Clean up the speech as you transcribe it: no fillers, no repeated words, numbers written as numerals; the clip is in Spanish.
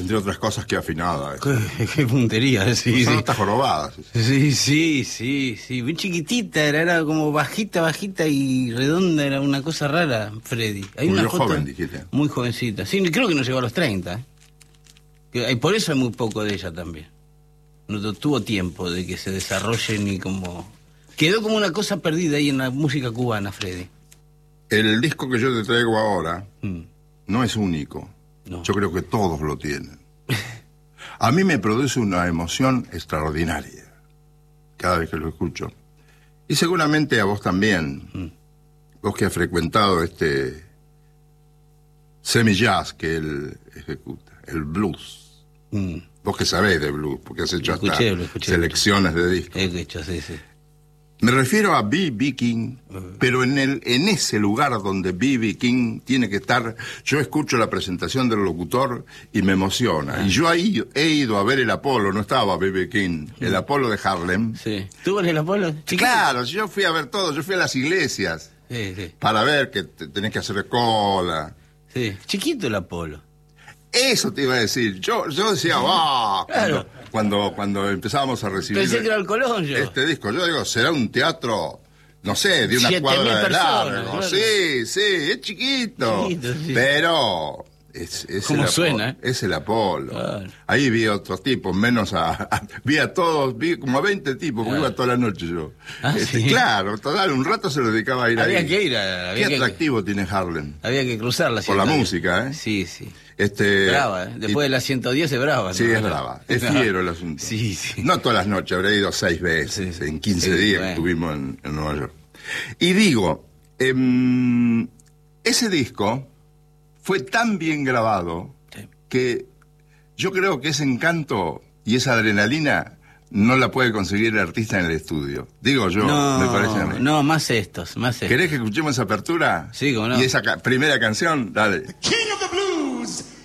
entre otras cosas, qué afinada. Qué puntería, sí. Son Sí. estas jorobadas. Sí. Bien chiquitita, era como bajita y redonda, era una cosa rara, Freddy. Hay Murió una foto joven, dijiste. muy jovencita. Sí, creo que no llegó a los 30. Por eso hay muy poco de ella también. No tuvo tiempo de que se desarrolle ni como... Quedó como una cosa perdida ahí en la música cubana, Freddy. El disco que yo te traigo ahora Mm. no es único. No. Yo creo que todos lo tienen. A mí me produce una emoción extraordinaria cada vez que lo escucho. Y seguramente a vos también. Mm. Vos que has frecuentado este semi-jazz que él ejecuta, el blues. Mm. Vos que sabés de blues, porque has hecho Lo escuché. selecciones de discos. He hecho, sí. Me refiero a B.B. King, pero en ese lugar donde B.B. King tiene que estar, yo escucho la presentación del locutor y me emociona. Y yo ahí he ido a ver el Apolo, no estaba B.B. King, el Apolo de Harlem. Sí. ¿Tuvo el Apolo? Chiquito. Claro, yo fui a ver todo, yo fui a las iglesias Sí. para ver que tenés que hacer cola. Sí. Chiquito el Apolo. Eso te iba a decir. Yo decía, Claro. cuando empezábamos a recibir Pensé que era el Colón yo. este disco, yo digo, será un teatro, no sé, de una 7.000 cuadra de personas, largo. claro. Sí, es chiquito. Chiquito, sí. Pero es ¿Cómo el suena, Apolo, es el Apolo. Claro. Ahí vi otros tipos, menos vi a todos, vi como a 20 tipos, porque iba toda la noche yo. ¿Sí? Claro, total, un rato se lo dedicaba a ir Había ahí. que ir. Qué atractivo tiene Harlem. Había que cruzarla. Por la música, ¿eh? Sí. Brava, Brava, Después de la 110 es brava. Sí, ¿no? es brava. Es fiero el asunto. Sí. No todas las noches, habré ido 6 veces. Sí. En 15 Sí, días bueno. que estuvimos en Nueva York. Y digo, ese disco fue tan bien grabado que yo creo que ese encanto y esa adrenalina no la puede conseguir el artista en el estudio. Digo yo, me parece a mí. No, más estos. ¿Querés que escuchemos esa apertura? Sí, cómo no. Y esa primera canción, dale. King of the Blues,